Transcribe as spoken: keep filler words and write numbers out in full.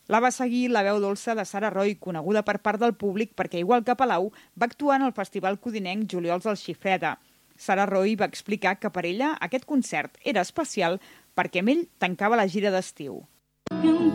La va seguir la veu dolça de Sara Roy, coneguda per part del públic perquè, igual que Palau, va actuar en el Festival Codinenc Juliols al Xifreda. Sara Roy va explicar que per ella aquest concert era especial perquè amb ell tancava la gira d'estiu.